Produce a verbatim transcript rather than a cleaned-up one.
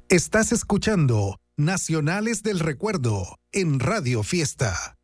Estás escuchando Nacionales del Recuerdo en Radio Fiesta.